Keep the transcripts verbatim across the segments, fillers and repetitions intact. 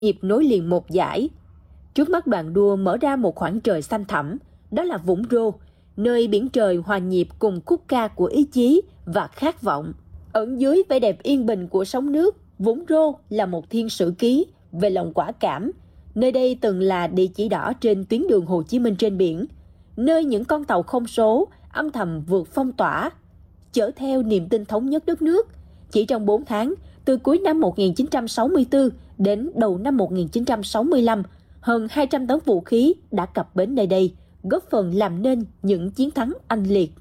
nhịp nối liền một dải. Trước mắt đoàn đua mở ra một khoảng trời xanh thẳm, đó là Vũng Rô, nơi biển trời hòa nhịp cùng khúc ca của ý chí và khát vọng. Ẩn dưới vẻ đẹp yên bình của sóng nước, Vũng Rô là một thiên sử ký về lòng quả cảm. Nơi đây từng là địa chỉ đỏ trên tuyến đường Hồ Chí Minh trên biển, nơi những con tàu không số âm thầm vượt phong tỏa, chở theo niềm tin thống nhất đất nước. Chỉ trong bốn tháng, từ cuối năm một nghìn chín trăm sáu mươi tư đến đầu năm một nghìn chín trăm sáu mươi lăm, hơn hai trăm tấn vũ khí đã cập bến nơi đây, góp phần làm nên những chiến thắng oanh liệt.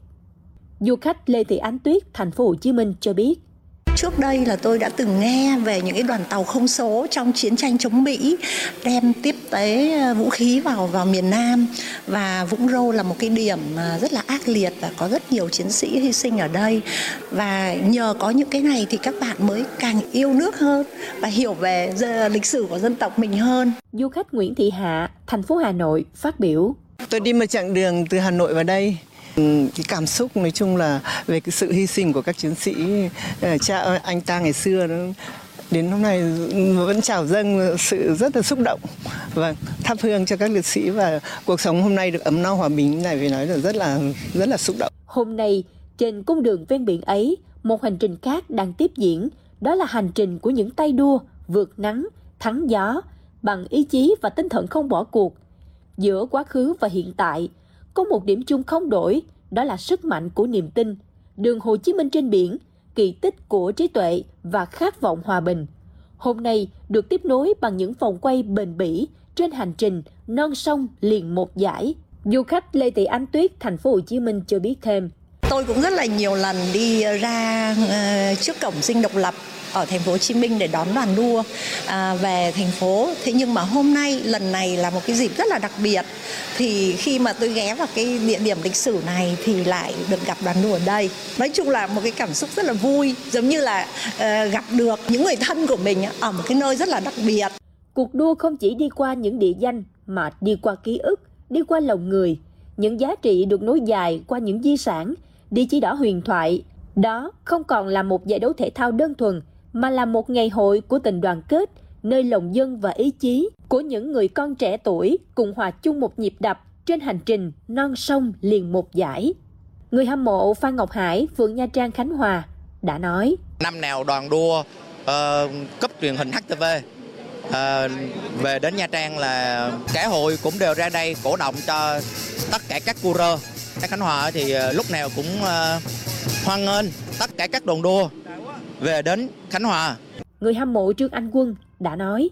Du khách Lê Thị Ánh Tuyết, thành phố Hồ Chí Minh cho biết. Trước đây là tôi đã từng nghe về những cái đoàn tàu không số trong chiến tranh chống Mỹ đem tiếp tế vũ khí vào vào miền Nam, và Vũng Rô là một cái điểm rất là ác liệt và có rất nhiều chiến sĩ hy sinh ở đây. Và nhờ có những cái này thì các bạn mới càng yêu nước hơn và hiểu về lịch sử của dân tộc mình hơn. Du khách Nguyễn Thị Hạ, thành phố Hà Nội phát biểu. Tôi đi một chặng đường từ Hà Nội vào đây. Cái cảm xúc nói chung là về cái sự hy sinh của các chiến sĩ cha anh ta ngày xưa đó, đến hôm nay vẫn trào dâng sự rất là xúc động và thắp hương cho các liệt sĩ, và cuộc sống hôm nay được ấm no hòa bình này phải nói là rất là rất là xúc động. Hôm nay trên cung đường ven biển ấy, một hành trình khác đang tiếp diễn, đó là hành trình của những tay đua vượt nắng thắng gió bằng ý chí và tinh thần không bỏ cuộc. Giữa quá khứ và hiện tại có một điểm chung không đổi, đó là sức mạnh của niềm tin. Đường Hồ Chí Minh trên biển, kỳ tích của trí tuệ và khát vọng hòa bình. Hôm nay được tiếp nối bằng những vòng quay bền bỉ trên hành trình non sông liền một dải. Du khách Lê Thị Ánh Tuyết, thành phố Hồ Chí Minh cho biết thêm. Tôi cũng rất là nhiều lần đi ra uh, trước cổng Dinh Độc Lập ở thành phố Hồ Chí Minh để đón đoàn đua uh, về thành phố. Thế nhưng mà hôm nay, lần này là một cái dịp rất là đặc biệt. Thì khi mà tôi ghé vào cái địa điểm lịch sử này thì lại được gặp đoàn đua ở đây. Nói chung là một cái cảm xúc rất là vui, giống như là uh, gặp được những người thân của mình ở một cái nơi rất là đặc biệt. Cuộc đua không chỉ đi qua những địa danh mà đi qua ký ức, đi qua lòng người. Những giá trị được nối dài qua những di sản, địa chỉ đỏ huyền thoại. Đó không còn là một giải đấu thể thao đơn thuần, mà là một ngày hội của tình đoàn kết, nơi lòng dân và ý chí của những người con trẻ tuổi cùng hòa chung một nhịp đập trên hành trình non sông liền một dải. Người hâm mộ Phan Ngọc Hải, phường Nha Trang, Khánh Hòa đã nói. Năm nào đoàn đua uh, cấp truyền hình hát tê vê uh, về đến Nha Trang là cả hội cũng đều ra đây cổ động cho tất cả các cua Ở Khánh Hòa thì lúc nào cũng uh, hoan nghênh tất cả các đoàn đua về đến Khánh Hòa. Người hâm mộ Trương Anh Quân đã nói.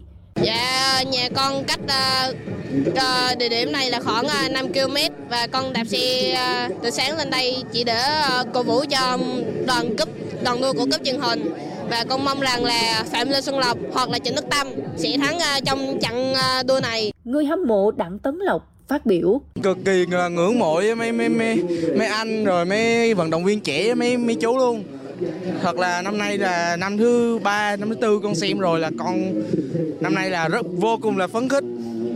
Dạ, nhà con cách uh, uh, địa điểm này là khoảng uh, năm ki lô mét và con đạp xe uh, từ sáng lên đây chỉ để uh, cổ vũ cho đoàn cúp đoàn đua của cúp truyền hình, và con mong rằng là Phạm Lê Xuân Lộc hoặc là Trịnh Đức Tâm sẽ thắng uh, trong trận uh, đua này. Người hâm mộ Đặng Tấn Lộc phát biểu. Cực kỳ ngưỡng mộ với mấy mấy mấy mấy anh rồi mấy vận động viên trẻ, mấy mấy chú luôn. Thật là năm nay là năm thứ ba, năm thứ tư con xem rồi, là con năm nay là rất vô cùng là phấn khích,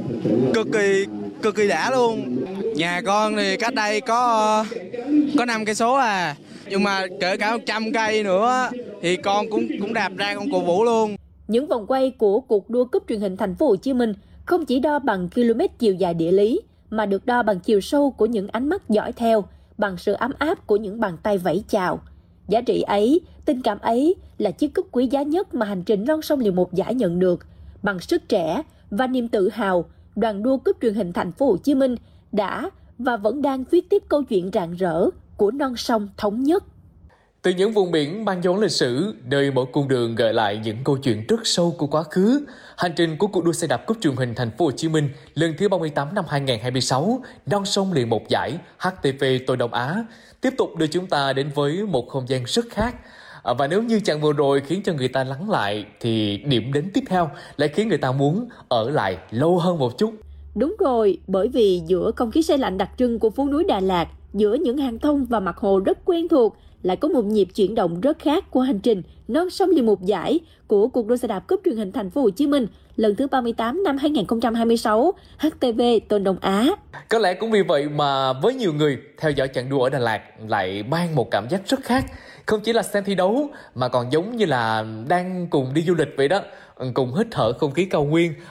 cực kỳ cực kỳ đã luôn. Nhà con thì cách đây có có năm cây số à, nhưng mà kể cả một trăm cây nữa thì con cũng cũng đạp ra con cổ vũ luôn. Những vòng quay của cuộc đua cúp truyền hình thành phố Hồ Chí Minh không chỉ đo bằng km chiều dài địa lý, mà được đo bằng chiều sâu của những ánh mắt dõi theo, bằng sự ấm áp của những bàn tay vẫy chào. Giá trị ấy, tình cảm ấy là chiếc cúp quý giá nhất mà hành trình non sông liền một dải nhận được. Bằng sức trẻ và niềm tự hào, đoàn đua cúp truyền hình thành phố Hồ Chí Minh đã và vẫn đang viết tiếp câu chuyện rạng rỡ của non sông thống nhất. Từ những vùng biển mang dấu lịch sử, nơi mỗi cung đường gợi lại những câu chuyện rất sâu của quá khứ, hành trình của cuộc đua xe đạp cúp truyền hình thành phố Hồ Chí Minh lần thứ ba mươi tám năm hai nghìn không trăm hai mươi sáu, non sông liền một dải, hát tê vê Tôi Đông Á tiếp tục đưa chúng ta đến với một không gian rất khác. Và nếu như chặng vừa rồi khiến cho người ta lắng lại, thì điểm đến tiếp theo lại khiến người ta muốn ở lại lâu hơn một chút. Đúng rồi, bởi vì giữa không khí se lạnh đặc trưng của phố núi Đà Lạt, giữa những hàng thông và mặt hồ rất quen thuộc, lại có một nhịp chuyển động rất khác của hành trình non sông liền một dải của cuộc đua xe đạp cúp truyền hình thành phố Hồ Chí Minh lần thứ ba mươi tám năm hai nghìn không trăm hai mươi sáu, hát tê vê Tôi Đông Á. Có lẽ cũng vì vậy mà với nhiều người theo dõi chặng đua ở Đà Lạt lại mang một cảm giác rất khác. Không chỉ là xem thi đấu mà còn giống như là đang cùng đi du lịch vậy đó, cùng hít thở không khí cao nguyên